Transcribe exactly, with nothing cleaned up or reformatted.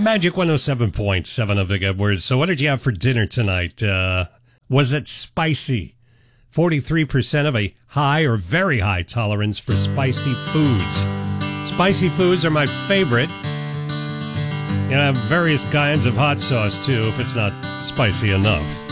Magic one oh seven point seven of the good words. So what did you have for dinner tonight? Uh, was it spicy? forty-three percent of a high or very high tolerance for spicy foods. Spicy foods are my favorite. You know, I have various kinds of hot sauce, too, if it's not spicy enough.